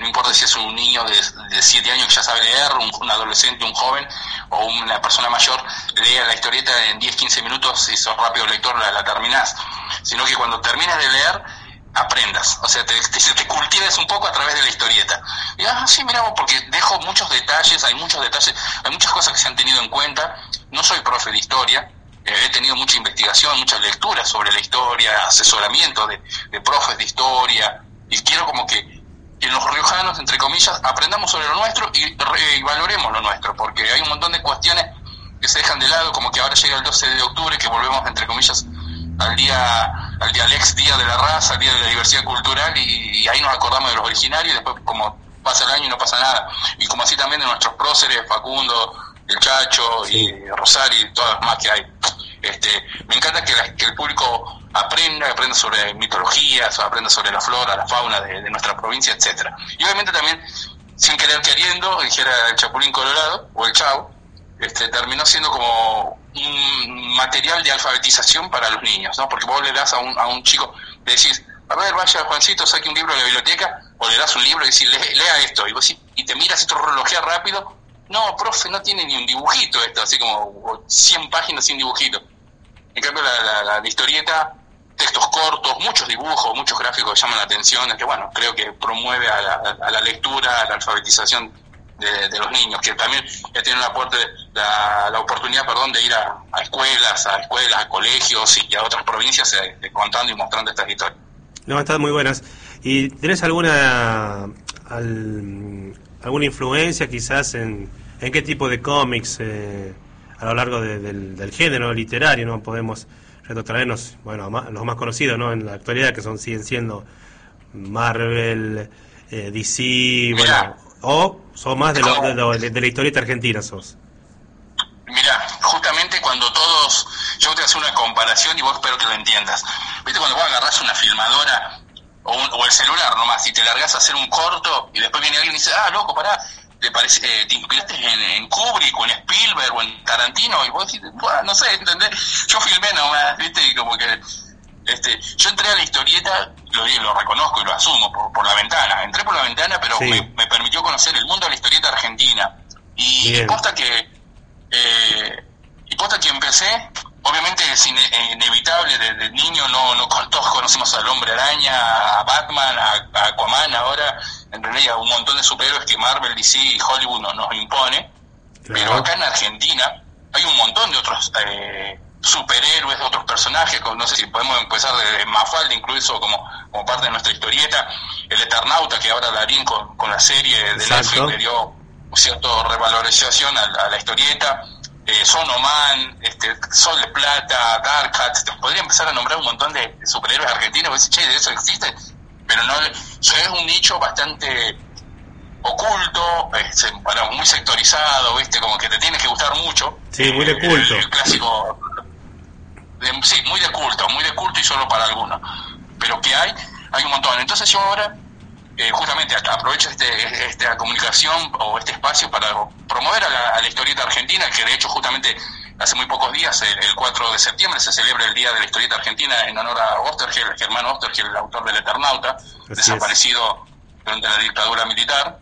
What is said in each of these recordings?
no importa si es un niño de 7 años que ya sabe leer, un adolescente, un joven o una persona mayor, lea la historieta en 10-15 minutos, si sos rápido lector la terminás, sino que cuando termines de leer aprendas, o sea, te cultives un poco a través de la historieta. Y sí, mirá, porque dejo muchos detalles, hay muchas cosas que se han tenido en cuenta. No soy profe de historia, he tenido mucha investigación, muchas lecturas sobre la historia, asesoramiento de profes de historia, y quiero como que los riojanos, entre comillas, aprendamos sobre lo nuestro y valoremos lo nuestro, porque hay un montón de cuestiones que se dejan de lado, como que ahora llega el 12 de octubre, que volvemos, entre comillas, al ex día de la raza, al día de la diversidad cultural, y ahí nos acordamos de los originarios, y después como pasa el año y no pasa nada, y como así también de nuestros próceres, Facundo, el Chacho, sí, y Rosario y todas las más que hay. Me encanta que el público aprenda sobre mitologías, aprenda sobre la flora, la fauna de nuestra provincia, etcétera. Y obviamente también, sin querer queriendo, dijera el Chapulín Colorado o el Chavo, terminó siendo como un material de alfabetización para los niños, ¿no? Porque vos le das a un chico, le decís, a ver, vaya Juancito, saque un libro de la biblioteca, o le das un libro y decís, lea esto, y te miras esto, relojea rápido. No, profe, no tiene ni un dibujito esto, así como 100 páginas sin dibujito. En cambio, la historieta, textos cortos, muchos dibujos, muchos gráficos que llaman la atención, que bueno, creo que promueve a la lectura, a la alfabetización de los niños, que también ya tienen la oportunidad de ir a escuelas, a colegios y a otras provincias contando y mostrando estas historias. No, están muy buenas. ¿Y tenés alguna influencia quizás en qué tipo de cómics a lo largo del género literario, no podemos retrotraernos, bueno, los más conocidos, ¿no?, en la actualidad, que siguen siendo Marvel, DC, bueno, o son más de la historieta argentina sos? Mirá, justamente cuando yo te voy a hacer una comparación y vos espero que lo entiendas. ¿Viste cuando vos agarrás una filmadora o el celular nomás y te largás a hacer un corto y después viene alguien y dice, loco, pará, te inspiraste en Kubrick o en Spielberg o en Tarantino? Y vos decís, bueno, no sé, ¿entendés? Yo filmé nomás, ¿viste? Y como que yo entré a la historieta, lo reconozco y lo asumo, por la ventana. Entré por la ventana, pero sí, me permitió conocer el mundo de la historieta argentina. Y posta que empecé, obviamente es inevitable, desde niño no todos conocimos al Hombre Araña, a Batman, a Aquaman ahora, en realidad un montón de superhéroes que Marvel, DC y Hollywood nos impone, claro. Pero acá en Argentina hay un montón de otros superhéroes, de otros personajes, no sé si podemos empezar desde Mafalda, incluso como parte de nuestra historieta, el Eternauta, que ahora Darín con la serie de Netflix le dio cierta revalorización a la historieta, Sonoman, Sol de Plata, Dark Hat, podría empezar a nombrar un montón de superhéroes argentinos, vos decís, che, de eso existe, pero no, es un nicho bastante oculto, muy sectorizado, ¿viste? Como que te tiene que gustar mucho. Sí, muy de culto. El clásico, sí, muy de culto y solo para algunos. Pero que hay un montón. Entonces yo ahora, justamente aprovecho esta comunicación o este espacio para promover a la historieta argentina, que de hecho justamente hace muy pocos días, el 4 de septiembre, se celebra el Día de la Historieta Argentina en honor a Oesterheld, Germán Oesterheld, el autor del Eternauta, desaparecido durante la dictadura militar.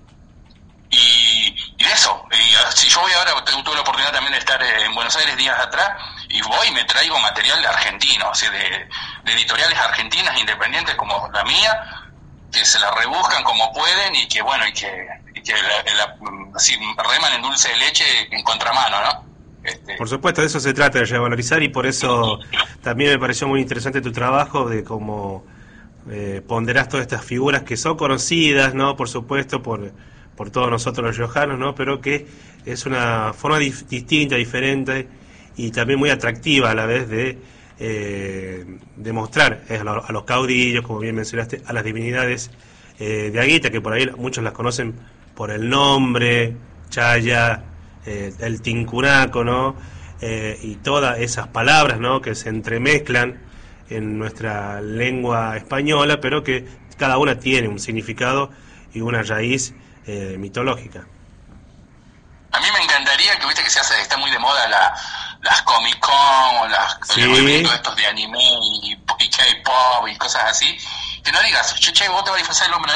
Y de eso, si yo voy ahora, tuve la oportunidad también de estar en Buenos Aires días atrás, y voy y me traigo material argentino, o sea, de editoriales argentinas independientes como la mía, que se la rebuscan como pueden y que bueno, y que así reman en dulce de leche en contramano, ¿no? Por supuesto, de eso se trata, de revalorizar, y por eso también me pareció muy interesante tu trabajo de cómo ponderás todas estas figuras que son conocidas, ¿no?, por supuesto, por todos nosotros los riojanos, ¿no?, pero que es una forma distinta, diferente y también muy atractiva a la vez de mostrar a los caudillos, como bien mencionaste, a las divinidades de Aguita, que por ahí muchos las conocen por el nombre, Chaya, el Tincunaco, ¿no?, y todas esas palabras, ¿no?, que se entremezclan en nuestra lengua española, pero que cada una tiene un significado y una raíz mitológica. A mí me encantaría que, viste, que está muy de moda las Comic Con o los movimientos estos de anime y K-pop y cosas así, que no digas, che, vos te vas a disfrazar el Hombre